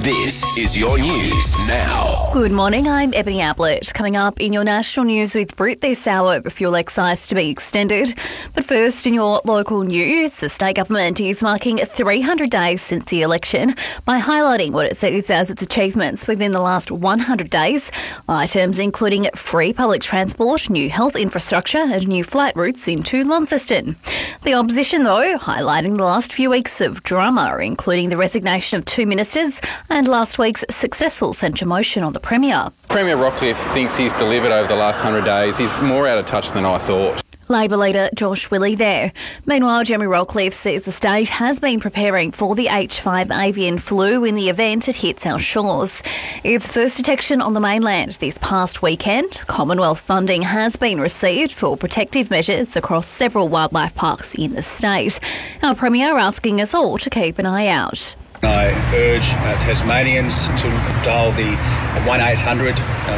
This is your news now. Good morning, I'm Ebony Ablett. Coming up in your national news with Brit this hour, the fuel excise to be extended. But first, in your local news, the state government is marking 300 days since the election by highlighting what it sees as its achievements within the last 100 days. Items including free public transport, new health infrastructure and new flight routes into Launceston. The opposition, though, highlighting the last few weeks of drama, including the resignation of 2 ministers and last week's successful censure motion on the Premier. Premier Rockcliffe thinks he's delivered over the last 100 days. He's more out of touch than I thought. Labor leader Josh Willey there. Meanwhile, Jeremy Rockcliffe says the state has been preparing for the H5 avian flu in the event it hits our shores. Its first detection on the mainland this past weekend. Commonwealth funding has been received for protective measures across several wildlife parks in the state. Our Premier asking us all to keep an eye out. I urge Tasmanians to dial the 1800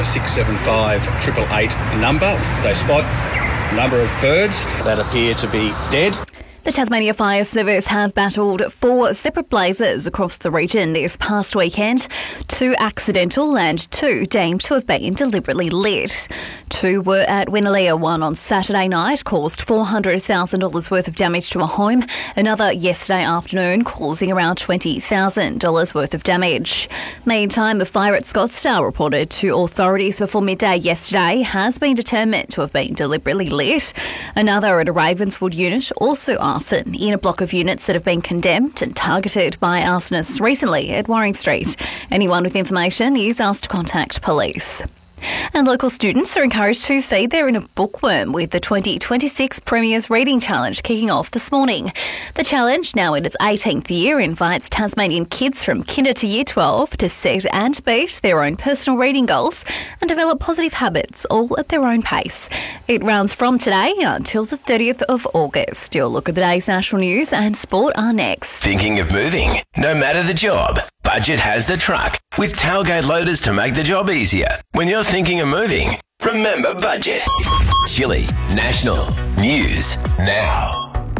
675 888 number. They spot a number of birds that appear to be dead. The Tasmania Fire Service have battled 4 separate blazes across the region this past weekend, 2 accidental and 2 deemed to have been deliberately lit. 2 were at Winnaleah. One on Saturday night caused $400,000 worth of damage to a home. Another yesterday afternoon causing around $20,000 worth of damage. Meantime, a fire at Scottsdale reported to authorities before midday yesterday has been determined to have been deliberately lit. Another at a Ravenswood unit, also arson in a block of units that have been condemned and targeted by arsonists recently at Waring Street. Anyone with information is asked to contact police. And local students are encouraged to feed their inner bookworm with the 2026 Premier's Reading Challenge kicking off this morning. The challenge, now in its 18th year, invites Tasmanian kids from kinder to year 12 to set and beat their own personal reading goals and develop positive habits, all at their own pace. It runs from today until the 30th of August. Your look at the day's national news and sport are next. Thinking of moving? No matter the job, Budget has the truck with tailgate loaders to make the job easier. When you're thinking of moving, remember Budget. Chili National News Now.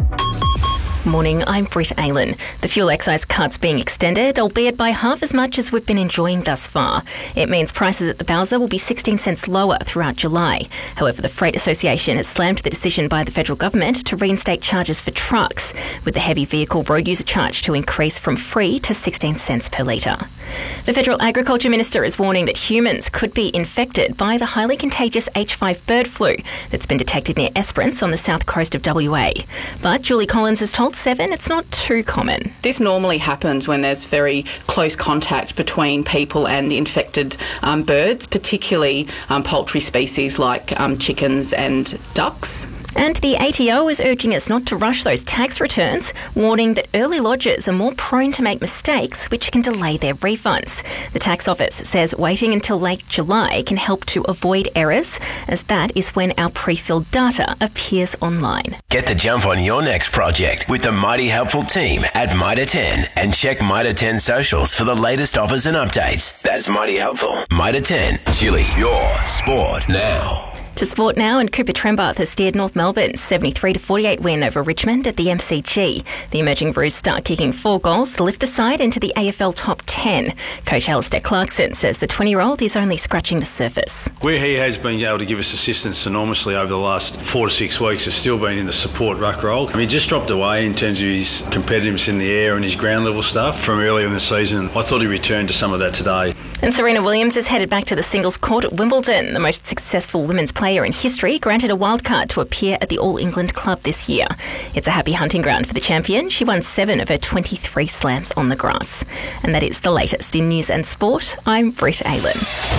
Morning, I'm Brit Aylan. The fuel excise cut's being extended, albeit by half as much as we've been enjoying thus far. It means prices at the Bowser will be 16 cents lower throughout July. However, the Freight Association has slammed the decision by the federal government to reinstate charges for trucks, with the heavy vehicle road user charge to increase from free to 16 cents per litre. The Federal Agriculture Minister is warning that humans could be infected by the highly contagious H5 bird flu that's been detected near Esperance on the south coast of WA. But Julie Collins has told Seven it's not too common. This normally happens when there's very close contact between people and infected birds, particularly poultry species like chickens and ducks. And the ATO is urging us not to rush those tax returns, warning that early lodgers are more prone to make mistakes, which can delay their refunds. The tax office says waiting until late July can help to avoid errors, as that is when our pre-filled data appears online. Get the jump on your next project with the mighty helpful team at Mitre 10 and check Mitre 10 socials for the latest offers and updates. That's mighty helpful. Mitre 10, Chili, your sport now. To sport now, and Cooper Trembath has steered North Melbourne's 73-48 win over Richmond at the MCG. The emerging Roos start kicking 4 goals to lift the side into the AFL top 10. Coach Alistair Clarkson says the 20-year-old is only scratching the surface. Where he has been able to give us assistance enormously over the last 4 to 6 weeks has still been in the support ruck role. He just dropped away in terms of his competitiveness in the air and his ground level stuff from earlier in the season. I thought he returned to some of that today. And Serena Williams is headed back to the singles court at Wimbledon. The most successful women's player in history granted a wildcard to appear at the All England Club this year. It's a happy hunting ground for the champion. She won 7 of her 23 slams on the grass. And that is the latest in news and sport. I'm Brit Aylan.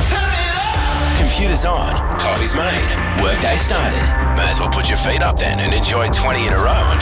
Computer's on, coffee's made, workday started. May as well put your feet up then and enjoy 20 in a row on